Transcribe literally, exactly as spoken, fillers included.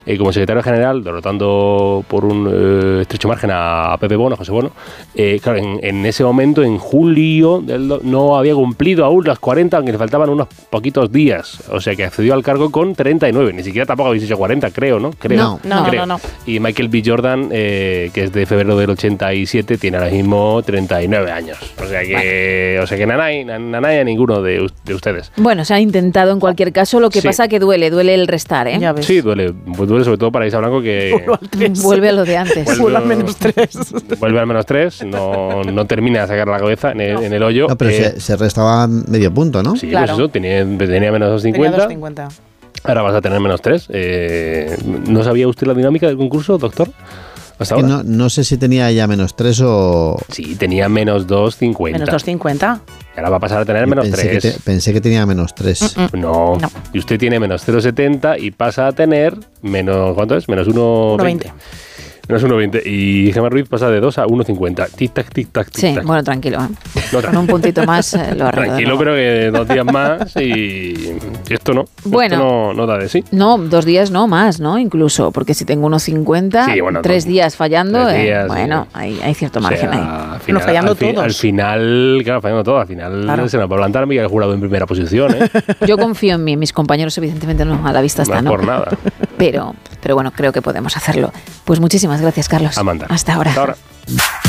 eh, como secretario general, derrotando por un eh, estrecho margen a, a Pepe Bono, a José Bono. Eh, claro, en, en ese momento, en julio, del, no había cumplido aún las cuarenta, aunque le faltaban unos poquitos días. O sea que accedió al cargo con treinta y nueve. Ni siquiera tampoco habéis dicho cuarenta, creo, ¿no? Creo. No, no, creo. no, no. Y Michael B. Jordan, eh, que es de febrero del ochenta y siete, tiene ahora mismo treinta y nueve años. O sea que, bueno. o sea que nanay, nanay a ninguno de, de ustedes. Bueno, se ha intentado en cualquier caso, lo que sí. pasa que duele, duele el restar, ¿eh? Ya ves. Sí, duele. Pues duele sobre todo para Isa Blanco, que vuelve a lo de antes. Vuelve, vuelve al menos tres. Vuelve al menos tres, no, no termina de sacar la cabeza en el, no. en el hoyo. No, pero eh, se, se restaba medio punto, ¿no? Sí, claro. pues eso, tenía, tenía menos dos cincuenta. Ahora vas a tener menos tres. Eh, ¿No sabía usted la dinámica del concurso, doctor? Es que no, no sé si tenía ya menos tres o... Sí, tenía menos dos cincuenta. ¿Menos dos cincuenta? Y ahora va a pasar a tener menos pensé tres. Que te, pensé que tenía menos tres. Mm-mm. No. no. Y usted tiene menos cero coma setenta y pasa a tener menos... ¿Cuánto es? Menos uno coma veinte. Menos uno coma veinte. Y Gemma Ruiz pasa de dos a uno coma cincuenta. Tic-tac, tic-tac, tic-tac. Sí, bueno, tranquilo. ¿eh? No, tranquilo. Con un puntito más eh, lo arreglo. Tranquilo, pero que dos días más y esto no. Bueno. Esto no, no da de sí. No, dos días no, más, ¿no? Incluso, porque si tengo uno coma cincuenta, sí, bueno, tres dos, días fallando, tres días, eh, bueno, sí. hay, hay cierto margen o sea, ahí. Final, no, fallando al fi, todos. Al final, claro, fallando todo. Al final claro. se nos va a plantar Miguel Jurado en primera posición, ¿eh? Yo confío en mí, mis compañeros evidentemente no, a la vista está, no. ¿no? por nada. Pero, pero bueno, creo que podemos hacerlo. Pues muchísimas gracias, Carlos. A mandar. Hasta ahora. Hasta ahora.